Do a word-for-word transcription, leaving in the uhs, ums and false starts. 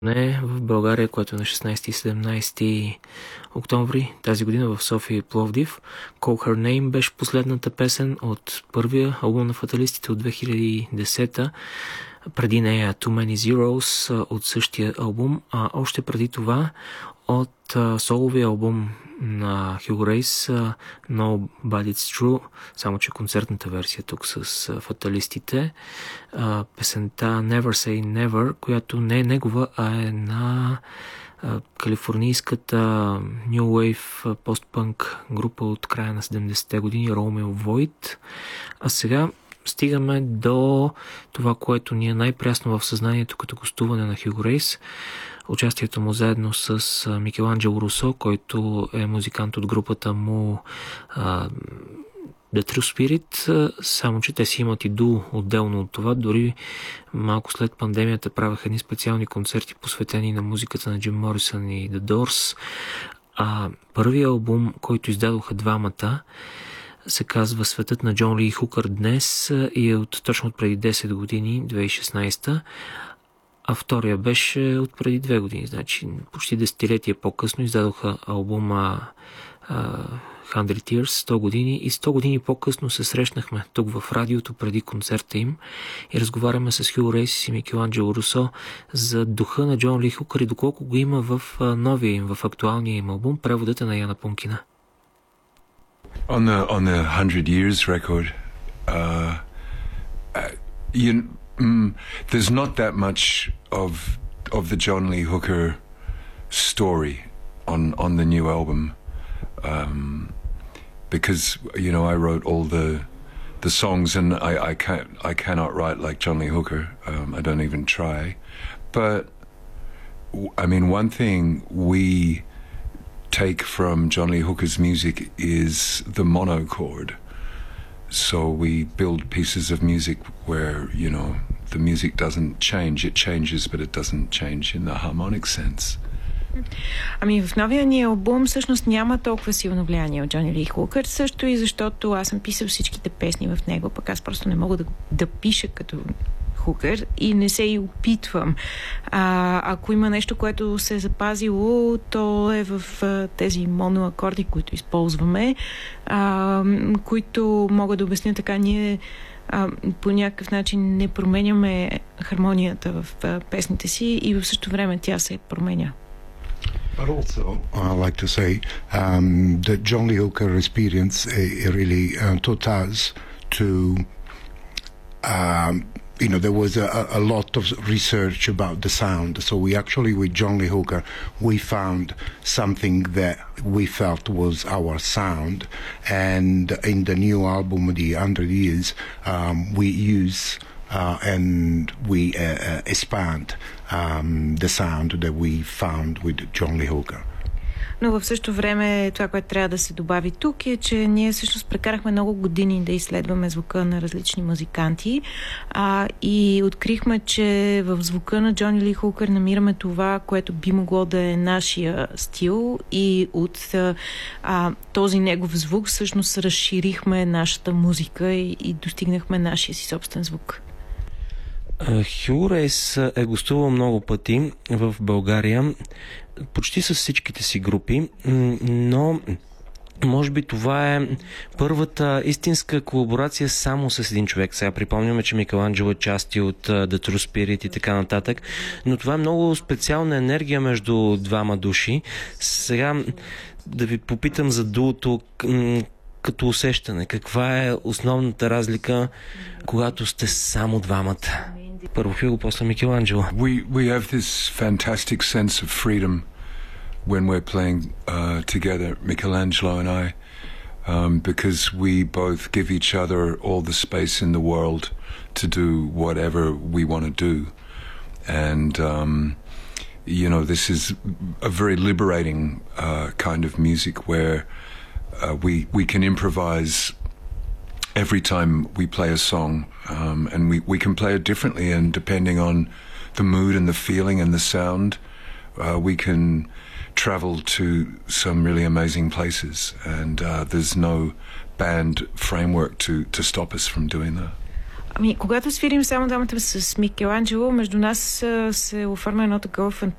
Не в България, което е на шестнайсети и седемнайсети октомври тази година в София и Пловдив. Call Her Name беше последната песен от първия албум на Фаталистите от две хиляди и десета. Преди нея Too Many Zeros от същия албум, а още преди това от а, соловия албум на Hugo Race uh, No But It's True, само че концертната версия тук с uh, Фаталистите, uh, песента Never Say Never, която не е негова, а е на uh, калифорнийската New Wave постпънк група от края на седемдесетте години Romeo Void. А сега стигаме до това, което ни е най-прясно в съзнанието като гостуване на Hugo Race. Участието му заедно с Микеланджело Русо, който е музикант от групата му uh, The True Spirit, само че те си имат и дуо отделно от това. Дори малко след пандемията правеха едни специални концерти, посветени на музиката на Джим Морисън и The Doors. А първият албум, който издадоха двамата, се казва Светът на Джон Ли Хукър днес и е от точно от преди десет години, две хиляди и шестнайсета, а втория беше от преди две години, значи почти десетилетия по-късно издадоха албума uh, сто Years, сто години, и сто години по-късно се срещнахме тук в радиото преди концерта им и разговаряме с Хюго Рейс и Микеланджело Русо за духа на Джон Ли Хукър и доколко го има в новия им, в актуалния им албум. Преводът е на Яна Пункина. On the on the Hundred Years record, uh, uh, you, mm, there's not that much of of the John Lee Hooker story on on the new album, um, because you know I wrote all the the songs, and I I can't I cannot write like John Lee Hooker. Um, I don't even try, but I mean one thing we take from John Lee Hooker's music is the monochord. So we build pieces of music where, you know, the music doesn't change. It changes, but it doesn't change in the harmonic sense. Ами в новия ни албум всъщност няма толкова силно влияние от Джони Ли Хукър, също и защото аз съм писал всичките песни в него, пък аз просто не мога да, да пиша като Хукър и не се и опитвам. А, ако има нещо, което се е запазило, то е в а, тези моноакорди, които използваме, а, които мога да обясня така. Ние а, по някакъв начин не променяме хармонията в а, песните си и в същото време тя се променя. But also, I like to say um, that John Lee Hooker experience uh, really uh, taught us to um, you know, there was a, a lot of research about the sound. So we actually, with John Lee Hooker, we found something that we felt was our sound. And in the new album, The Hundred Years, um, we use uh, and we uh, uh, expand um, the sound that we found with John Lee Hooker. Но в същото време това, което трябва да се добави тук, е, че ние всъщност прекарахме много години да изследваме звука на различни музиканти а, и открихме, че в звука на Джони Ли Хукър намираме това, което би могло да е нашия стил, и от а, този негов звук всъщност разширихме нашата музика и, и достигнахме нашия си собствен звук. Хюго Рейс е гостувал много пъти в България, почти с всичките си групи, но може би това е първата истинска колаборация само с един човек. Сега припомняме, че Микеланджело е части от The True Spirit и така нататък, но това е много специална енергия между двама души. Сега да ви попитам за дуото като усещане. Каква е основната разлика, когато сте само двамата? Първо Хюго, после Микеланджело. We we have this fantastic sense of freedom when we're playing uh, together, Michelangelo and I, um, because we both give each other all the space in the world to do whatever we want to do, and um, you know, this is a very liberating uh, kind of music where uh, we we can improvise every time we play a song, um, and we, we can play it differently, and depending on the mood and the feeling and the sound, uh, we can travel to some really amazing places, and uh, there's no band framework to, to stop us from doing that. Ами, когато свирим само двамата с Микеланджело, между нас се оформя едно такова фантазия